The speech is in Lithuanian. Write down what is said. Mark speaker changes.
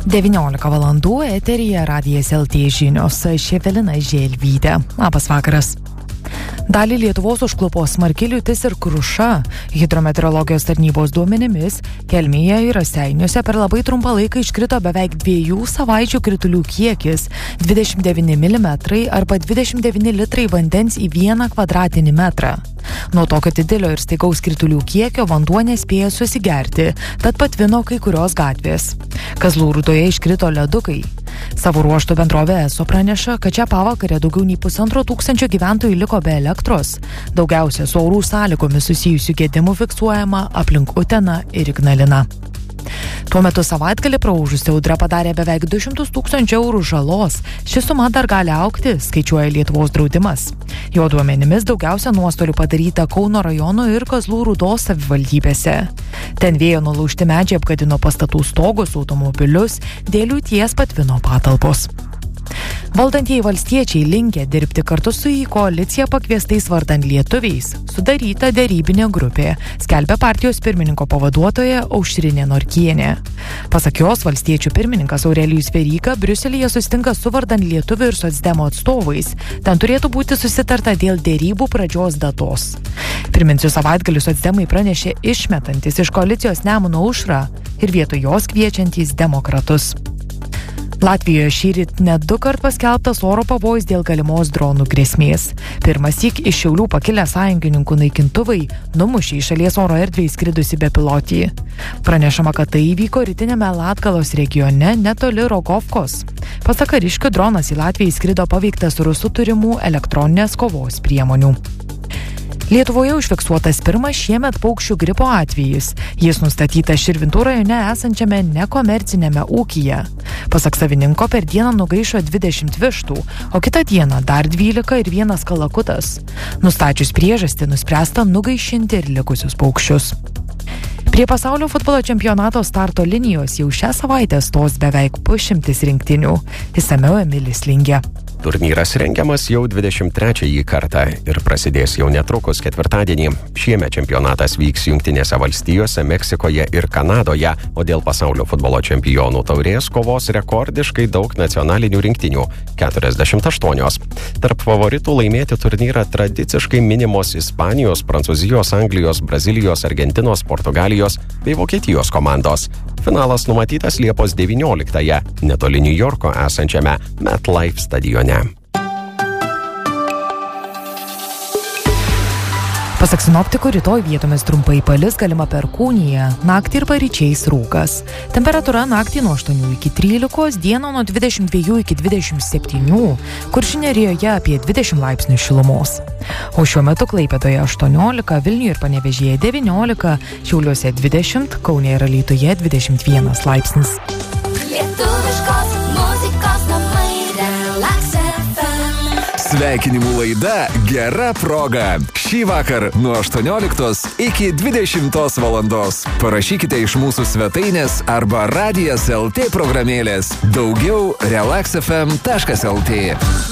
Speaker 1: 19 valandų eteryje Radijas LT žinios. Aš Evelina Želvytė. Labas vakaras. Dalį Lietuvos užklupo smarki liūtis ir kruša. Hidrometeorologijos tarnybos duomenimis Kelmėje ir Raseiniuose per labai trumpą laiką iškrito beveik 2 savaičių kritulių kiekis – 29 mm arba 29 litrai vandens į 1 kvadratinį metrą. Nuo tokio didelio ir staigaus kritulių kiekio vanduo nespėjo susigerti, tad patvino kai kurios gatvės. Kazlų Rūdoje iškrito ledukai. Savo ruožtu bendrovė ESO praneša, kad šią pavakarę daugiau nei 1500 gyventojų liko be elektros. Daugiausia su orų sąlygomis susijusių gedimų fiksuojama aplink Uteną ir Ignaliną. Tuo metu savaitgalį praūžusi audra padarė beveik 200 000 eurų žalos. Ši suma dar gali augti, skaičiuoja Lietuvos draudimas. Jo duomenimis daugiausia nuostolių padaryta Kauno rajono ir Kazlų Rūdos savivaldybėse. Ten vėjo nulaužti medžiai apgadino pastatų stogus, automobilius, dėl liūties patvino patalpos. Valdantieji valstiečiai linkę dirbti kartu su į koaliciją pakviestais vardan lietuviais. Sudaryta derybinė grupė, skelbia partijos pirmininko pavaduotoja Aušrinė Norkienė. Pasak jos, valstiečių pirmininkas Aurelijus Veryga Briuselyje susitinka su vardan lietuvių ir socdemų atstovais. Ten turėtų būti susitarta dėl derybų pradžios datos. Priminsiu, savaitgalį socdemai pranešė išmetantis iš koalicijos Nemuno aušrą ir vietoj jos kviečiantys demokratus. Latvijoje šįryt net 2 kart paskelbtas oro pavojus dėl galimos dronų grėsmės. Pirmąsyk iš Šiaulių pakilę sąjungininkų naikintuvai numušė į šalies oro erdvę įskridusi bepilotį. Pranešama, kad tai įvyko rytiniame Latgalos regione netoli Rogovkos. Pasak kariškių, dronas į Latviją įskrido paveiktas rusų turimų elektroninės kovos priemonių. Lietuvoje užfiksuotas pirmas šiemet paukščių gripo atvejis. Jis nustatytas Širvintų rajone esančiame nekomercinėme ūkyje. Pasak savininko, per dieną nugaišo 20 vištų, o kitą dieną dar 12 ir 1 kalakutas. Nustačius priežastį, nuspręsta nugaišinti ir likusius paukščius. Prie pasaulio futbolo čempionato starto linijos jau šią savaitę stos beveik 100 rinktinių. Išsamiau Emilis Lingė.
Speaker 2: Turnyras rengiamas jau 23 kartą ir prasidės jau netrukus ketvirtadienį. Šiemet čempionatas vyks Jungtinėse valstijose, Meksikoje ir Kanadoje, o dėl pasaulio futbolo čempionų taurės kovos rekordiškai daug nacionalinių rinktinių – 48. Tarp favoritų laimėti turnyrą tradiciškai minimos Ispanijos, Prancūzijos, Anglijos, Brazilijos, Argentinos, Portugalijos bei Vokietijos komandos. Finalas numatytas Liepos 19-ąją netoli Niujorko esančiame MetLife stadione.
Speaker 1: Pasak sinoptikų, rytoj vietomis trumpai palis, galima perkūnija, naktį ir paryčiais rūkas. Temperatūra naktį nuo 8 iki 13, dieną nuo 22 iki 27, Kuršių nerijoje apie 20 laipsnių šilumos. O šiuo metu Klaipėdoje 18, Vilniuje ir Panevėžyje 19, Šiauliuose 20, Kaune ir Alytuje 21 laipsnis.
Speaker 3: Lietuviškos muzikos namai Relax FM.
Speaker 4: Sveikinimų laida Gera proga. Šį vakar nuo 18 iki 20 valandos. Parašykite iš mūsų svetainės arba Radijas LT programėlės. Daugiau relaxfm.lt.